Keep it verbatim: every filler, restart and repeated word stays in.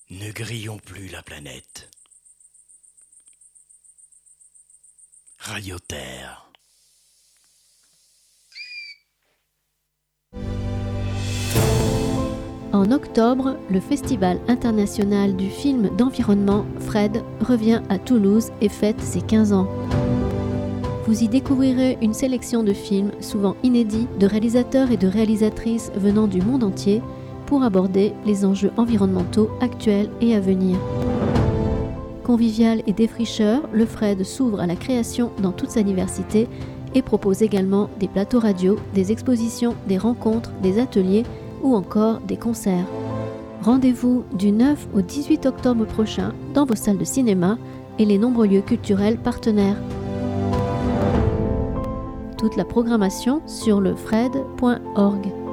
Ne grillons plus la planète. Radio Terre. En octobre, le Festival international du film d'environnement Fred revient à Toulouse et fête ses quinze ans. Vous y découvrirez une sélection de films souvent inédits de réalisateurs et de réalisatrices venant du monde entier pour aborder les enjeux environnementaux actuels et à venir. Convivial et défricheur, le Fred s'ouvre à la création dans toute sa diversité et propose également des plateaux radio, des expositions, des rencontres, des ateliers ou encore des concerts. Rendez-vous du neuf au dix-huit octobre prochain dans vos salles de cinéma et les nombreux lieux culturels partenaires. Toute la programmation sur le fred point org.